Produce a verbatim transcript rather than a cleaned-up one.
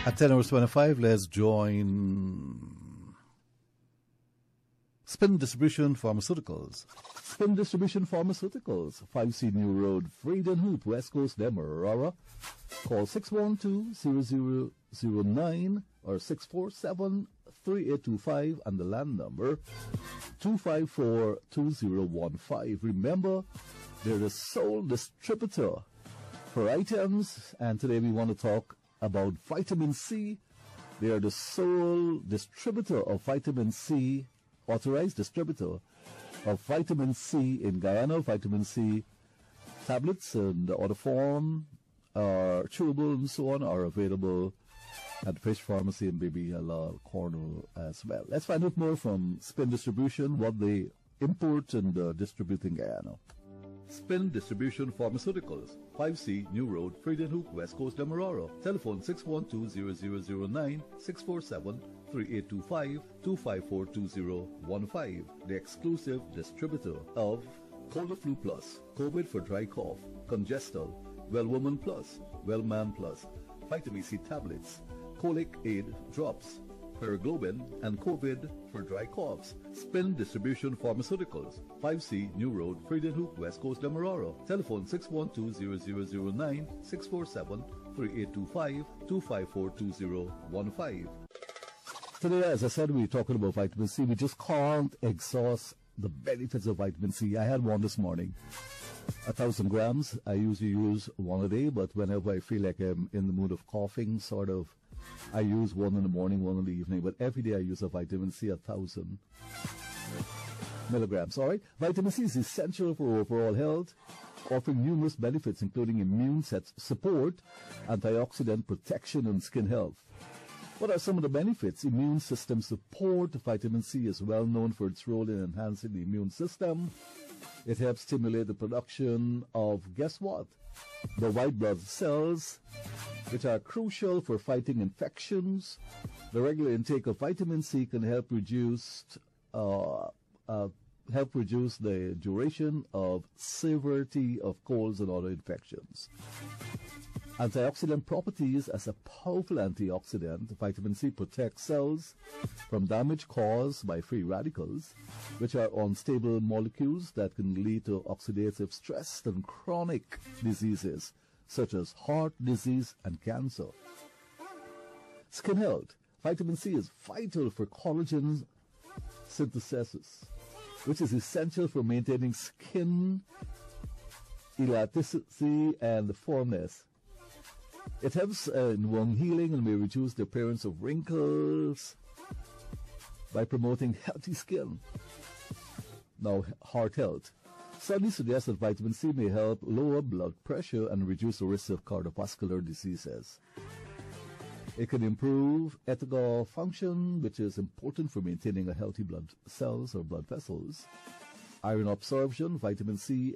At ten hours twenty-five, let's join Spin Distribution Pharmaceuticals. Spin Distribution Pharmaceuticals, five C New Road, Friedenhoop, West Coast, Demerara. Call six one two, zero zero zero nine or six four seven, three eight two five and the land number two five four, two zero one five. Remember, they're the sole distributor for items, and today we want to talk about vitamin C. They are the sole distributor of vitamin C, authorized distributor of vitamin C in Guyana. Vitamin C tablets and other form, are chewable and so on, are available at Fish Pharmacy in Baby Ella Cornwall as well. Let's find out more from Spin Distribution, what they import and uh, distribute in Guyana. Spin Distribution Pharmaceuticals, five C New Road, Friedenhoop, West Coast, Demerara. Telephone six one two, zero zero zero nine, six four seven, three eight two five, two five four two zero one five. The exclusive distributor of Colaflu Plus, COVID for dry cough, Congestal, Well Woman Plus, Well Man Plus, Vitamin C tablets, Colic Aid drops, Paraglobin, and COVID for dry coughs. Spin Distribution Pharmaceuticals, five C New Road, Friedenhoop, West Coast, Demerara. Telephone six one two, zero zero zero nine, six four seven, three eight two five, two five four two zero one five. Today, as I said, we're talking about vitamin C. We just can't exhaust the benefits of vitamin C. I had one this morning, a thousand grams. I usually use one a day, but whenever I feel like I'm in the mood of coughing, sort of, I use one in the morning, one in the evening, but every day I use a vitamin C, a thousand milligrams. All right, vitamin C is essential for overall health, offering numerous benefits, including immune set support, antioxidant protection, and skin health. What are some of the benefits? Immune system support. Vitamin C is well known for its role in enhancing the immune system. It helps stimulate the production of, guess what? The white blood cells, which are crucial for fighting infections. The regular intake of vitamin C can help reduce uh, uh, help reduce the duration of severity of colds and other infections. Antioxidant properties. As a powerful antioxidant, vitamin C protects cells from damage caused by free radicals, which are unstable molecules that can lead to oxidative stress and chronic diseases such as heart disease and cancer. Skin health. Vitamin C is vital for collagen synthesis, which is essential for maintaining skin elasticity and firmness. It helps uh, in wound healing and may reduce the appearance of wrinkles by promoting healthy skin. Now, heart health. Studies suggest that vitamin C may help lower blood pressure and reduce the risk of cardiovascular diseases. It can improve ethereal function, which is important for maintaining a healthy blood cells or blood vessels. Iron absorption. Vitamin C